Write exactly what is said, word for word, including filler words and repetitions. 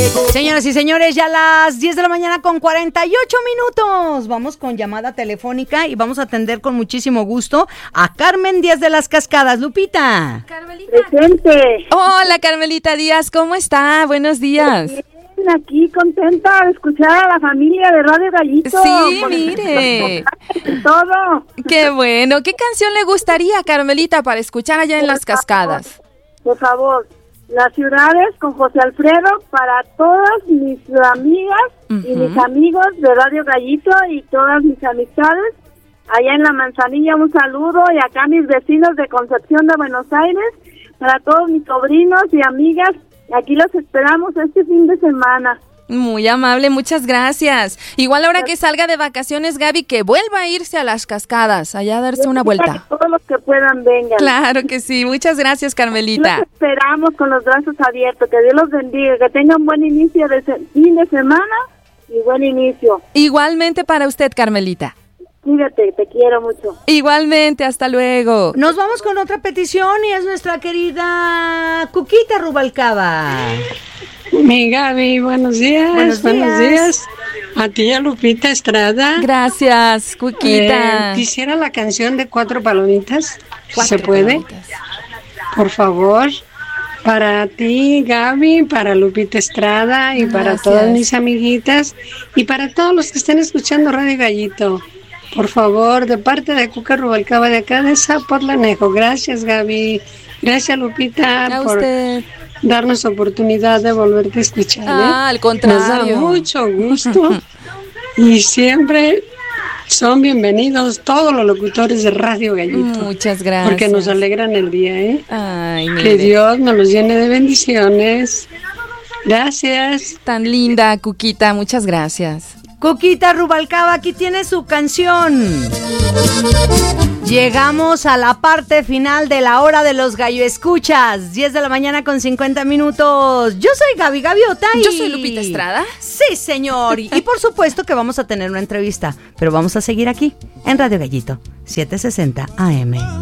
Señoras y señores, ya a las diez de la mañana con cuarenta y ocho minutos. Vamos con llamada telefónica y vamos a atender con muchísimo gusto a Carmen Díaz de las Cascadas. Lupita. Carmelita. Presente. Hola, Carmelita Díaz, ¿cómo está? Buenos días. Bien, aquí contenta de escuchar a la familia de Radio Gallito. Sí, mire. Todo. Qué bueno. ¿Qué canción le gustaría, Carmelita, para escuchar allá en Las Cascadas? Por favor. Las ciudades con José Alfredo para todas mis amigas uh-huh. y mis amigos de Radio Gallito y todas mis amistades. Allá en La Manzanilla un saludo y acá mis vecinos de Concepción de Buenos Aires, para todos mis sobrinos y amigas. Aquí los esperamos este fin de semana. Muy amable, muchas gracias. Igual ahora que salga de vacaciones, Gaby, que vuelva a irse a Las Cascadas, allá a darse una vuelta. Que todos los que puedan vengan. Claro que sí, muchas gracias, Carmelita. Los esperamos con los brazos abiertos, que Dios los bendiga, que tengan buen inicio de se- fin de semana y buen inicio. Igualmente para usted, Carmelita. Cuídate, te quiero mucho. Igualmente, hasta luego. Nos vamos con otra petición y es nuestra querida Cuquita Rubalcaba. Mi Gaby, buenos días. Buenos días. Buenos días. A ti y a Lupita Estrada. Gracias, Cuquita. Eh, quisiera la canción de Cuatro Palomitas. Cuatro ¿Se puede? palomitas. Por favor. Para ti, Gaby, para Lupita Estrada y para Gracias. todas mis amiguitas y para todos los que estén escuchando Radio Gallito. Por favor, de parte de Cuca Rubalcaba de acá de Zapotlanejo. Gracias, Gaby. Gracias, Lupita, A por usted. darnos oportunidad de volverte a escuchar. Ah, ¿eh? al contrario. Nos da mucho gusto y siempre son bienvenidos todos los locutores de Radio Gallito. Muchas gracias. Porque nos alegran el día, ¿eh? Ay, mire. Que Dios nos los llene de bendiciones. Gracias. Tan linda, Cuquita, muchas gracias. Cuquita Rubalcaba, aquí tiene su canción. Llegamos a la parte final de la hora de los gallo escuchas. diez de la mañana con cincuenta minutos. Yo soy Gaby Gaviota y... Yo soy Lupita Estrada. Sí, señor. Y, y por supuesto que vamos a tener una entrevista. Pero vamos a seguir aquí, en Radio Gallito, setecientos sesenta A M.